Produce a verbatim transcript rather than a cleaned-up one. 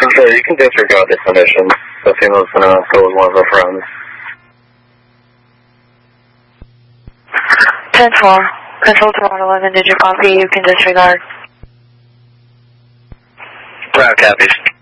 Okay, you can disregard this condition. The female's gonna go with one of her friends. ten four. Control to one eleven, did you copy? You can disregard. Route copies.